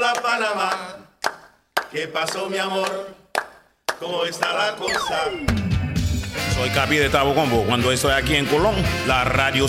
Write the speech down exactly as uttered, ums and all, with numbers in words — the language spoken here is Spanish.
hola Panamá. ¿Qué pasó, mi amor? ¿Cómo está la cosa? Soy Capi de Tabo Combo. Cuando estoy aquí en Colón, la radio